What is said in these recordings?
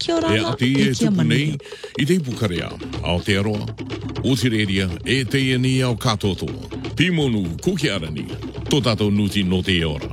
Kia ora na, e kia tupu nei, manu. I te pukarea, Aotearoa, Otireria, e te ni au katotoa. Pimonu, kukiarani, tō tātou nuti no te ora.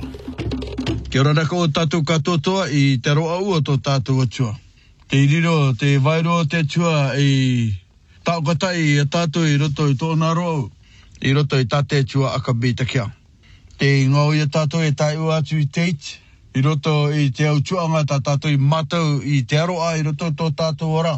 Kia ora nako o tātou katotoa I te roa ua tō tātou atua. Te iriro, te vairo te atua I taokatai a tātou I roto I tōna roa, I roto I tāte atua akabita kia. Te ngau I a tātou e tai ua atu I teiti, I roto I te au tuanga tā tātou I matau I te aroa I roto tō tātou ora.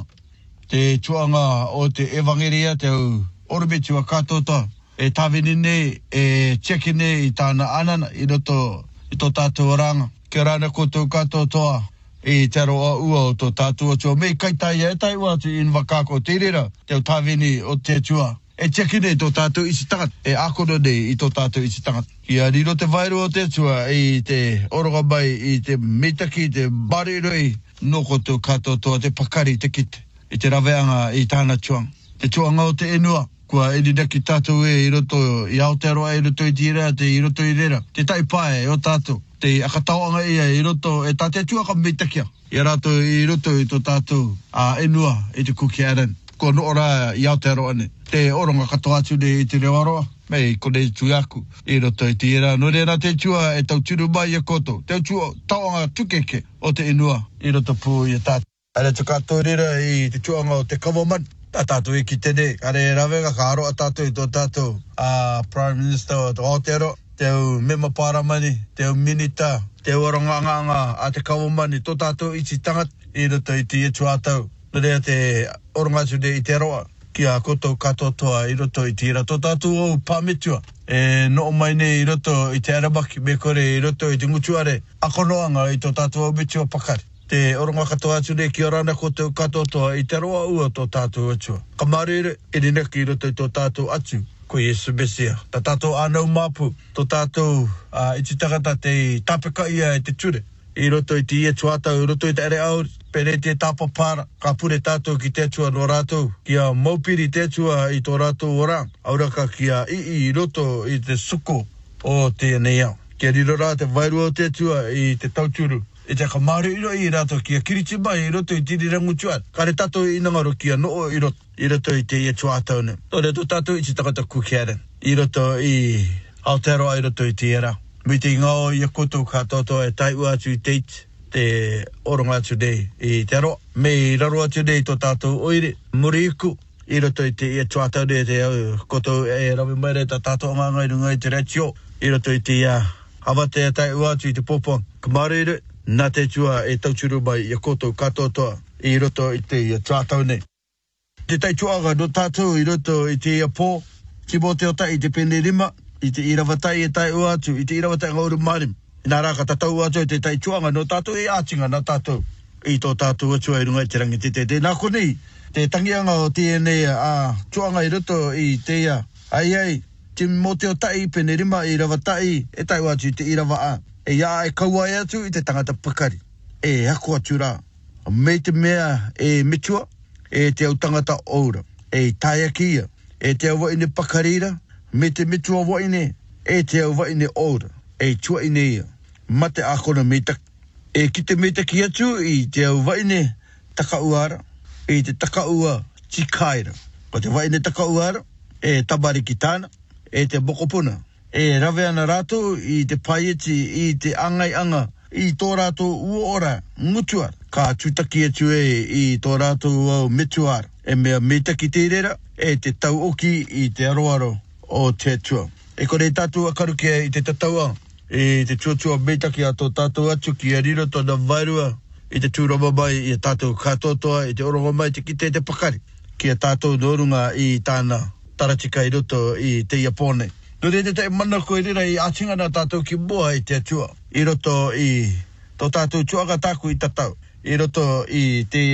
Te tuanga o te evangeria te au orobetu a katotoa. E tawinine, e tsekine I tāna anana I roto I tō tātou oranga. Kia rana ko tō katotoa I te aroa ua o tō tātou atua. Me kaitai e tai ua atu in wakako te rera te au tawini o te atua. E tsekine I tō tātou isi tangat. E akono nei I tō tātou isi tangat. Kia riro te vairu o te atua I te oroga mai I te mitaki, te bariroi noko tō katotoa te pakari te kite. I te raweanga I tāna tuang. Te tuanga o te enua. Kua eridaki tātou I roto I Aotearoa I roto I tira, te I roto I rera. Te taipae o tātou. Te akatauanga ia I roto e tāte atua ka meitakia. I rato I roto I tō tātou a enua I te kuki aran. Ko no ora I Aotearoa ne. Te oronga katoa atu ne I te rewaroa. Mei kone tui aku I roto I tira. No reira te tua e tau turu mai a koto. Te tua tauanga tukeke o te enua I roto pū I a tātou. Ara te katoa reira I te tuanga o te kawaman. A tātou I ki tene, kare rawenga ka aroa tātou I tō tātou Prime Minister o Aotearoa, te au mema paramani, te au minita, te au oranganganga a te kawamani, tō tātou I ti tangat I roto I ti etu atau. Norea te orangatu de I te aroa, kia kotou katotoa I roto I tira. Tō tātou au pāmetua, e no mai nei I roto I te aramaki, me kore I roto I te ngutuare, akonoanga I tō tātou au metua pakari. Te oronga katoa atu ne ki orana ko te katotoa I te roa ua tō tātou atua. Ka marere e rinaki I roto I tō tātou atu ko Iesu Mesia. Tā tātou ānau māpu, tō tātou I te tagata te tāpeka ia e te ture. I roto I te ia tuatau, I roto I te are au, pere te tāpapara, ka pure tātou ki te atua no rātou, kia maupiri te atua I tō rātou orang. Auraka kia I roto I te suko o te anea. Kia rirora te vairua o te atua I te tauturu. E te kamaru iro I rato kia kiriti mai I roto I tiri rangu tuat. Kare tato I nangaro kia noo I roto I te ia tuatau ne. Tore to tato I te takata kukiaren. I roto I Aotearoa I roto I te era. Mi te ngao I a koto katoto e tai ua atu I teiti. Te oronga atu nei I te aroa. Me I raro atu nei to tato oire. Muriku I roto I te ia tuatau ne te au koto e rawi maire ta tato ngangai rungai te ratio. I roto I te ia hawate e tai ua atu I te popong. Kamaru nā te tua e tauturu mai I a kotou katotoa I roto I te ia tātau nei. Te tai tuanga no tātou I roto I te ia pō, ki mō te otai I te pene rima, I te irawatai e tai ua atu, I te irawatai ngauru marim. Nā rāka tatau atu I te tai tuanga no tātou e ātinga nā tātou. I tō tātou atua I runga I te rangi te nā konei, te tangianga o TNA a tuanga I roto I te ia. Ai, te mō te otai pene rima I irawatai e tai ua atu I te irawaa. E ia e kaua e atu I te tangata pakari. E hako atu rā. Me te mea e mitua, e te au tangata oura. E taia kia. E te au waine pakarira, me te mitua waine, e te au waine oura. E tua ine ia. Mate akona me tak. E ki te me taki atu I te au waine takauara, e te takaua tikaira. Ko te waine takauara, e tabari ki tāna, e te bokopuna. E rawe ana rātou I te paieti I te angai-anga I tō rātou uora mutuar. Ka tūtaki atu I tō rātou au mituar. E mea metaki te rera e te tau oki I te aroaro o te atua. E kore tātou akarukia I te tataua. E te tuatua metaki a tō tātou atu ki a riro tōna vairua. I te tūrama mai I a tātou katotoa. I te oronga mai te kite te pakari. Ki a tātou norunga I tāna taratika I roto I te Iapone. No te te mana koe rira I atinga nā tātou ki mua I te atua. I roto I tō tātou tuanga tāku I tatau. I roto I te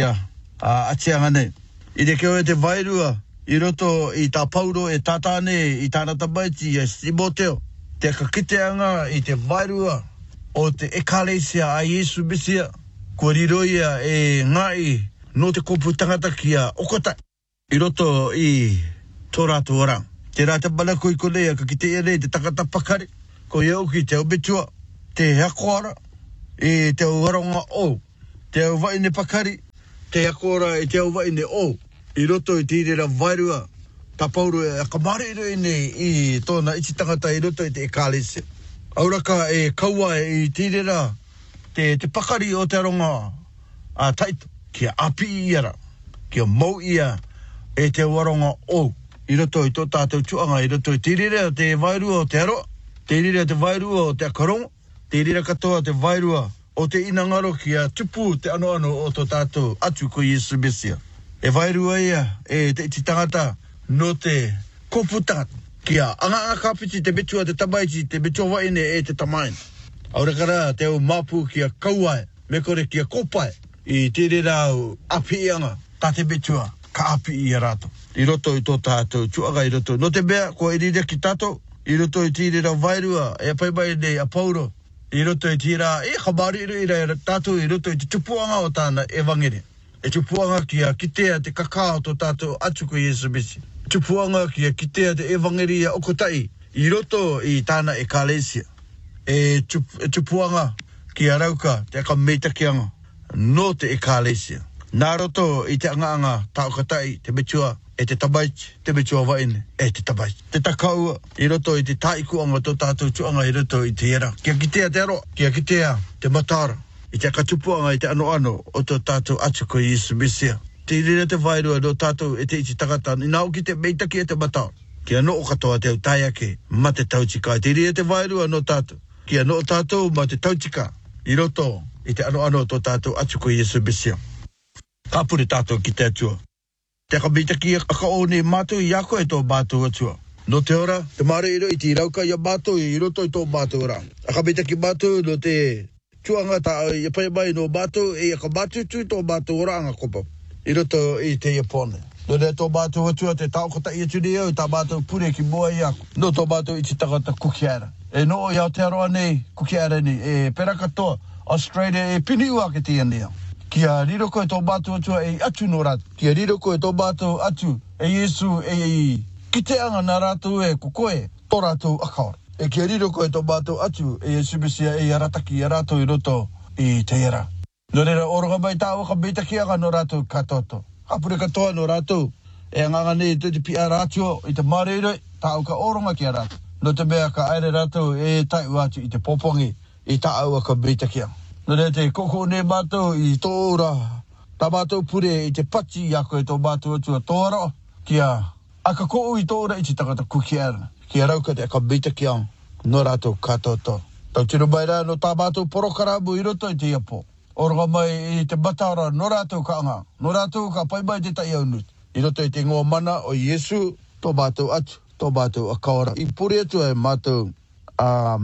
atianga nei. I te keo e te vairua. I roto I tā pauro e tātāne I tāna tamaiti e Simoteo. Te kakiteanga I te vairua o te ekalesia a Iesu Mesia. Kua riroia e ngai no te kopu tangata ki a okota. I roto I tō rātou orang. Te rata mana koe konea ka ki te ere te takata pakare. Ko iau ki te au betua. Te hakoara. E te au waronga o. Te au waine pakari. te akora e te auwa ine o. I roto i tīrera vairua. Ta pauru e kamarero ine i tōna iti tangata i roto i te ekalese. Auraka e kaua i tīrera te pakari o te aronga a taito. Kia api i ara. Kia mau ia e te waronga o. I roto i tō tātou tuanga. I roto i tīrera te vairua o te aroa. Tīrera te vairua o te akaronga. Tīrera katoa te vairua o te inangaro kia tupu te ano o tō tātou atu ko Yesu Mesia. E vairua ia e te iti tangata no te koputanga. Kia anga kapiti te betua te tabaiti te betua waine e te tamain. Aurakara te au mapu kia kauai me kore kia kopai i tīrera au api ianga ta te betua ka api i rato. I roto i tō tātou tuaga i roto. No te bea ko e rira ki tātou i roto i tīrera vairua e paipai nei a pauro. I roto i tira e kabariru i rai tātou i roto i te tupuanga o tāna evangere. E tupuanga kia kitea te kakao to tātou atu ko Yesu Mesi. Tupuanga kia kitea te evangeria okotai i roto i tāna ekalesia. E tupuanga kia rauka te akameitakianga no te ekalesia. Nā roto i te anga taokatai te betua e te tabaiti, te betua waine e te tabaiti. Te takaua i roto i te taikuanga tō tātou tuanga i roto i te era. Kia kitea te aro, kia kitea te matara. I te katupuanga i te ano o tō tātou atu ko Yesu Mesia. Te rira te vairua no tātou e te iti takata. I nāu ki te meitaki e te matara. Kia no o katoa te au taiake ma te tautika. Te rira te vairua no tātou. Kia no o tātou ma te tautika. I roto i te ano tō tātou atu ko Yesu Mesia. Ka pure tātou ki te atua. Te kamitaki a ka o ne mātou i ako e tō mātou atua. No te ora, te mareiro i te rauka i a mātou i roto i tō mātou ora. A kamitaki mātou no te tuanga ta i pai mai no mātou e a ka mātou tu tō mātou ora anga kopa. I roto i te iapone. No ne tō mātou atua te taokata i atu neo i tā mātou pure ki mua i ako. No tō mātou i te takata kukiara. E no i Aotearoa nei, kukiara nei, e perakatoa, Australia e pini ua ke tia nea. Kia riro koe tō mātou atua e atu no rātu. Kia riro koe tō mātou atu e Yesu e kiteanga nā rātou e kukoe tō rātou akaora. E kia riro koe tō mātou atu e Yesu Mesia e arataki a rātou i roto i te era. No reira oronga mai tāua ka meitakianga no rātou katoto. Hapure katoa no rātou e anganga nei te pi a rātua i te mareire tāu ka oronga ki a rātou. No te mea ka aere rātou e taiu atu i te popongi i tāua ka meitakianga. No re te koko ne mātou i tō ora. Tā mātou pure i te pati i ako e tō mātou atua tōra. Kia aka kou i tō ora i te takata kukiara. Kia rauka te aka meitakianga no rātou katoto. Tau tino mai rā no tā mātou porokaramu i roto i te iapo. Oronga mai i te mataora no rātou ka anga. No rātou ka pai mai te tai au nut. I roto i te ngō mana o Yesu tō mātou atu. Tō mātou akaora. I pure atua e mātou